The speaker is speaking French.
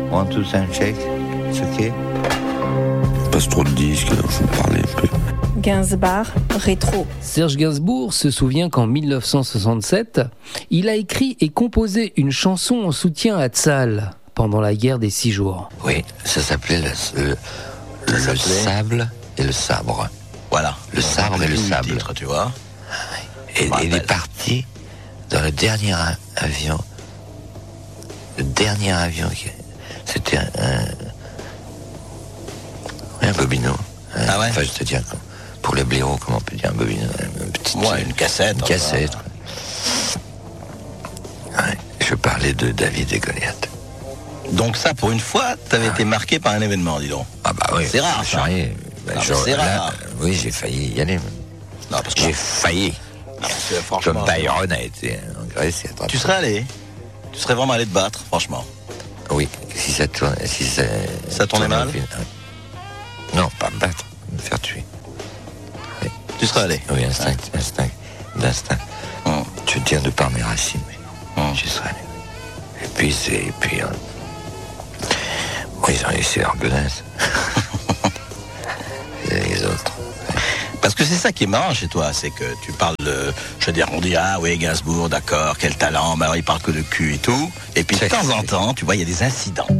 One, two, sound check. It's okay. Passe trop de disques, alors faut parler un peu. Gainsbourg, rétro. Serge Gainsbourg se souvient qu'en 1967, il a écrit et composé une chanson en soutien à Tzal pendant la guerre des 6 jours. Oui, ça s'appelait le sable et le sabre. Voilà. Le sabre et le sable. Titre, tu vois. Et il est parti dans le dernier avion. Le dernier avion, c'était un bobino. Ah ouais. Enfin, je te dis, pour les blaireaux, comment on peut dire un bobino, Une cassette. Une cassette. Ouais, je parlais de David et Goliath. Donc ça, pour une fois, t'avais été marqué par un événement, dis donc. Ah bah oui. C'est rare, ça. C'est rare. Oui, j'ai failli y aller. Non, parce que J'ai failli. franchement, Comme Byron a été en Grèce. tu serais allé. Tu serais vraiment allé te battre, franchement. Oui, si ça tourne, Ça tournait mal. Non, pas me battre, me faire tuer. Tu serais allé. Oui, d'instinct. Je tiens de par mes racines, mais j'y serais allé. Et puis ils ont laissé leur godasse. Les autres. Parce que c'est ça qui est marrant chez toi, c'est que tu parles de... Je veux dire, on dit, ah oui, Gainsbourg, d'accord, quel talent, mais alors il parle que de cul et tout. Et puis de temps en temps, tu vois, il y a des incidents.